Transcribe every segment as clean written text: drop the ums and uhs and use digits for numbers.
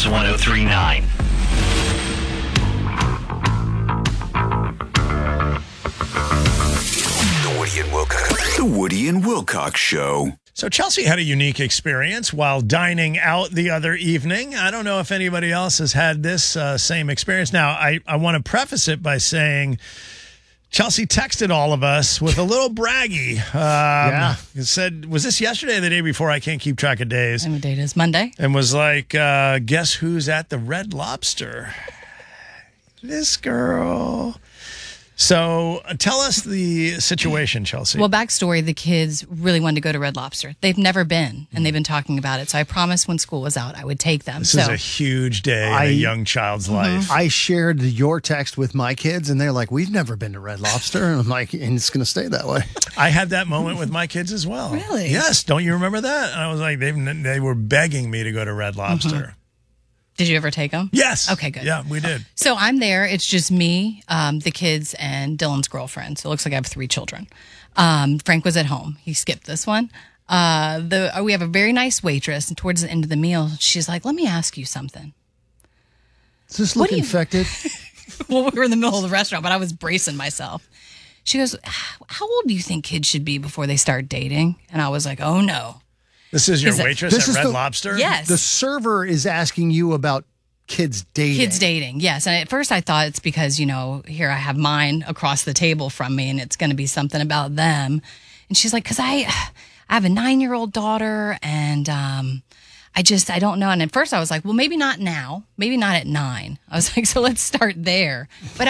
Kicks 1039. The Woody and Wilcox Show. So Chelsea had a unique experience while dining out the other evening. I don't know if anybody else has had this same experience. Now, I want to preface it by saying Chelsea texted all of us with a little braggy. It said, was this yesterday or the day before? I can't keep track of days. What date is Monday? And was like, guess who's at the Red Lobster? This girl. So tell us the situation, Chelsea. Well, backstory, the kids really wanted to go to Red Lobster. They've never been, and they've been talking about it. So I promised when school was out, I would take them. This is a huge day in a young child's life. I shared your text with my kids, and they're like, we've never been to Red Lobster. And I'm like, and it's going to stay that way. I had that moment with my kids as well. Really? Yes. Don't you remember that? And I was like, they were begging me to go to Red Lobster. Did you ever take them? Yes. Okay, good. Yeah, we did. So I'm there. It's just me, the kids, and Dylan's girlfriend. So it looks like I have 3 children. Frank was at home. He skipped this one. We have a very nice waitress, and towards the end of the meal, she's like, let me ask you something. Does this look infected? Well, we were in the middle of the restaurant, but I was bracing myself. She goes, how old do you think kids should be before they start dating? And I was like, oh, no. This is your waitress at Red Lobster? Yes. The server is asking you about kids dating. Kids dating, yes. And at first I thought it's because, here I have mine across the table from me and it's going to be something about them. And she's like, because I have a 9-year-old daughter and I don't know. And at first I was like, well, maybe not now. Maybe not at 9. I was like, so let's start there. But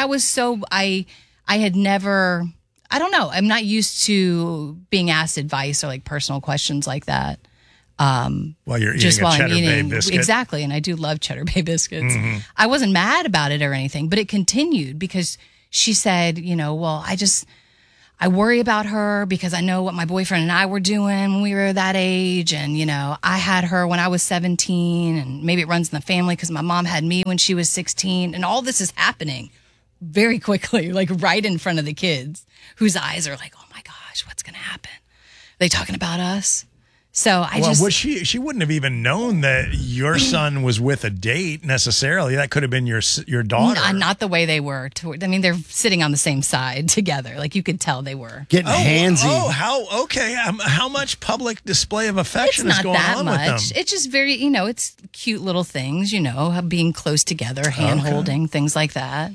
I had never, I don't know. I'm not used to being asked advice or like personal questions like that. While you're eating a Cheddar Bay biscuit. Exactly, and I do love Cheddar Bay biscuits. Mm-hmm. I wasn't mad about it or anything, but it continued because she said, well, I worry about her because I know what my boyfriend and I were doing when we were that age. And, I had her when I was 17 and maybe it runs in the family because my mom had me when she was 16. And all this is happening very quickly, like right in front of the kids whose eyes are like, oh my gosh, what's going to happen? Are they talking about us? So she wouldn't have even known that your son was with a date necessarily. That could have been your daughter. Not the way they were. They're sitting on the same side together. Like you could tell they were getting handsy. How much public display of affection is going on with them? It's just very, it's cute little things, being close together, hand holding, things like that.